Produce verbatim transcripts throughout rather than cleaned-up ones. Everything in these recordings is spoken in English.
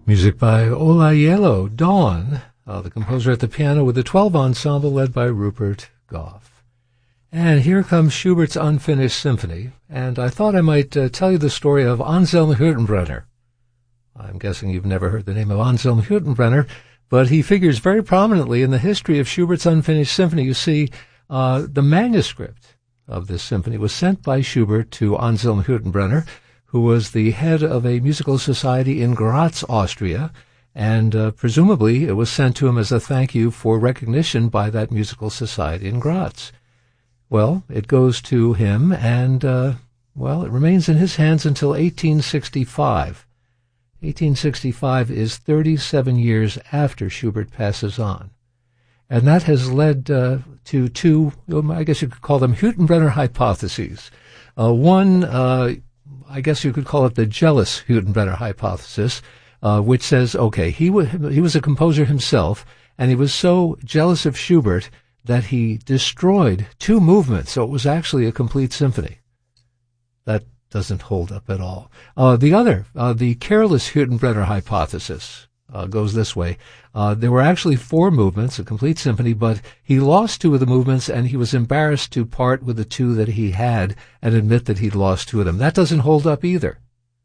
Music by Olayelo Dawn, uh, the composer at the piano with the twelve ensemble led by Rupert Goff. And here comes Schubert's Unfinished Symphony, and I thought I might uh, tell you the story of Anselm Hüttenbrenner. I'm guessing you've never heard the name of Anselm Hüttenbrenner, but he figures very prominently in the history of Schubert's Unfinished Symphony. You see, uh, the manuscript of this symphony was sent by Schubert to Anselm Hüttenbrenner, who was the head of a musical society in Graz, Austria, and uh, presumably it was sent to him as a thank you for recognition by that musical society in Graz. Well, it goes to him, and, uh, well, it remains in his hands until eighteen sixty-five. eighteen sixty-five is thirty-seven years after Schubert passes on. And that has led uh, to two, I guess you could call them Hüttenbrenner hypotheses. Uh, one, uh, I guess you could call it the jealous Hüttenbrenner hypothesis, uh, which says, okay, he, w- he was a composer himself, and he was so jealous of Schubert that he destroyed two movements, so it was actually a complete symphony. That doesn't hold up at all. Uh, the other, uh, the careless Hüttenbrenner hypothesis, uh, goes this way. Uh, there were actually four movements, a complete symphony, but he lost two of the movements, and he was embarrassed to part with the two that he had and admit that he'd lost two of them. That doesn't hold up either.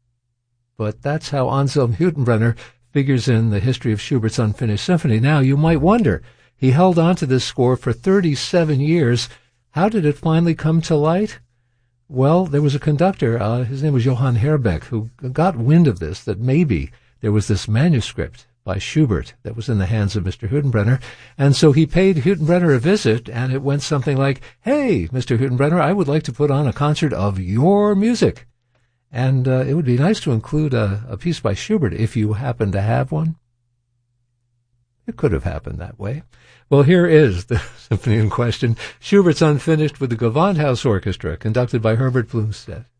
But that's how Anselm Hüttenbrenner figures in the history of Schubert's Unfinished Symphony. Now, you might wonder, he held on to this score for thirty-seven years. How did it finally come to light? Well, there was a conductor, uh, his name was Johann Herbeck, who got wind of this, that maybe there was this manuscript by Schubert that was in the hands of Mister Hüttenbrenner, and so he paid Hüttenbrenner a visit, and it went something like, "Hey, Mister Hüttenbrenner, I would like to put on a concert of your music, and uh, it would be nice to include a, a piece by Schubert if you happen to have one." It could have happened that way. Well, here is the symphony in question, Schubert's Unfinished with the Gewandhaus Orchestra, conducted by Herbert Blumstedt.